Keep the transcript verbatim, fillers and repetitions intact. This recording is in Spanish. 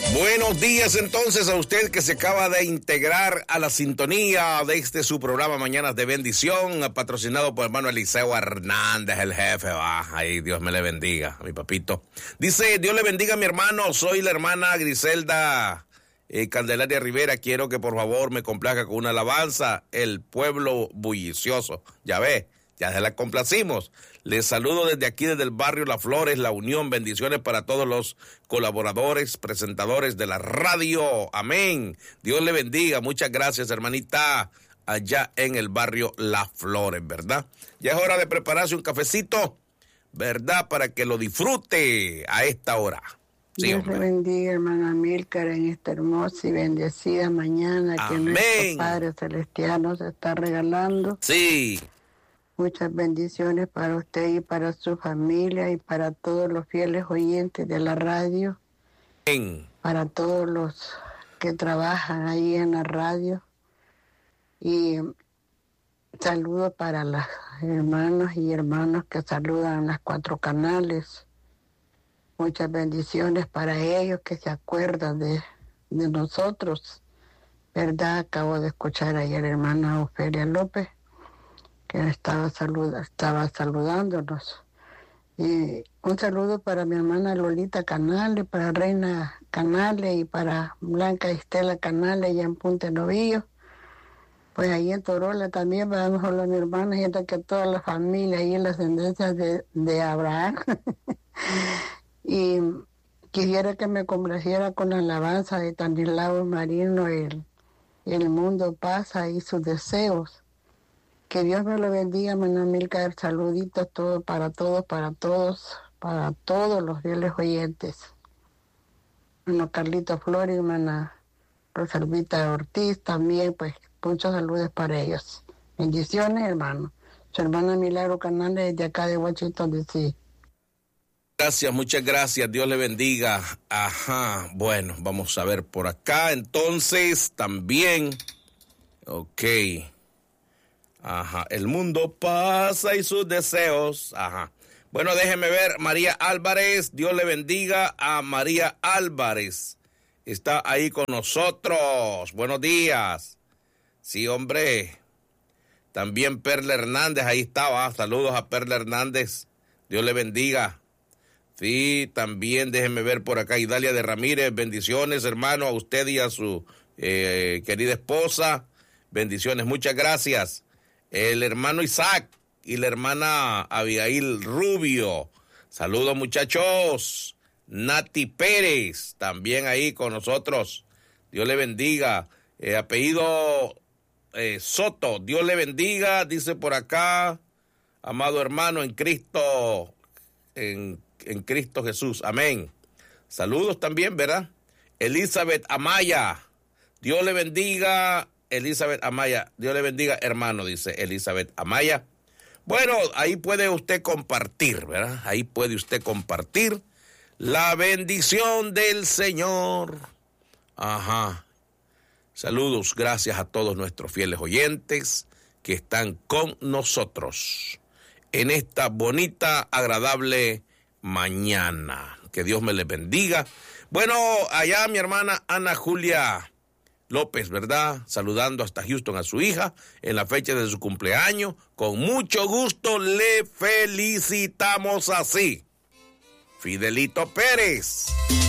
Buenos días entonces a usted que se acaba de integrar a la sintonía de este su programa Mañanas de Bendición, patrocinado por hermano Eliseo Hernández, el jefe. Ah, ahí Dios me le bendiga a mi papito. Dice, Dios le bendiga a mi hermano, soy la hermana Griselda eh, Candelaria Rivera, quiero que por favor me complazca con una alabanza, el pueblo bullicioso. Ya ve, ya se la complacimos. Les saludo desde aquí, desde el barrio Las Flores, La Unión. Bendiciones para todos los colaboradores, presentadores de la radio. Amén. Dios le bendiga. Muchas gracias, hermanita, allá en el barrio Las Flores, ¿verdad? Ya es hora de prepararse un cafecito, ¿verdad? Para que lo disfrute a esta hora. Sí, Dios hombre. le bendiga, hermana Amílcar, en esta hermosa y bendecida mañana que Amén. nuestro Padre Celestial nos está regalando. Sí. Muchas bendiciones para usted y para su familia y para todos los fieles oyentes de la radio. Amén. Para todos los que trabajan ahí en la radio. Y saludos para las hermanas y hermanos que saludan en las cuatro canales. Muchas bendiciones para ellos que se acuerdan de, de nosotros. ¿Verdad? Acabo de escuchar ayer a la hermana Ofelia López, que estaba, saluda, estaba saludándonos. Y un saludo para mi hermana Lolita Canales, para Reina Canales y para Blanca Estela Canales allá en Punta Novillo. Pues ahí en Torola también, vamos a mi hermana y que toda la familia ahí en las ascendencias de, de Abraham. Y quisiera que me complaciera con la alabanza de Tanislao Marino, el, el mundo pasa y sus deseos. Que Dios me lo bendiga, hermana Amílcar. Saluditos todo, para todos, para todos, para todos los fieles oyentes. Hermano Carlito Flores, hermana Rosalvita Ortiz, también, pues, muchos saludos para ellos. Bendiciones, hermano. Su hermana Milagro Canales, de acá de Washington, D C Gracias, muchas gracias, Dios le bendiga. Ajá, bueno, vamos a ver por acá, entonces, también, ok, ajá, el mundo pasa y sus deseos, ajá. Bueno, déjeme ver, María Álvarez, Dios le bendiga a María Álvarez, está ahí con nosotros, buenos días. Sí, hombre, también Perla Hernández, ahí estaba, saludos a Perla Hernández, Dios le bendiga. Sí, también déjenme ver por acá, Idalia de Ramírez, bendiciones, hermano, a usted y a su eh, querida esposa, bendiciones, muchas gracias. El hermano Isaac y la hermana Abigail Rubio, saludos muchachos. Nati Pérez, también ahí con nosotros, Dios le bendiga. Eh, apellido eh, Soto, Dios le bendiga, dice por acá, amado hermano en Cristo, en en Cristo Jesús, amén. Saludos también, ¿verdad? Elizabeth Amaya, Dios le bendiga, Elizabeth Amaya, Dios le bendiga, hermano, dice Elizabeth Amaya. Bueno, ahí puede usted compartir, ¿verdad? Ahí puede usted compartir la bendición del Señor. Ajá. Saludos, gracias a todos nuestros fieles oyentes que están con nosotros en esta bonita, agradable mañana. Que Dios me les bendiga. Bueno, allá mi hermana Ana Julia López, ¿verdad? Saludando hasta Houston a su hija en la fecha de su cumpleaños. Con mucho gusto le felicitamos así. Fidelito Pérez.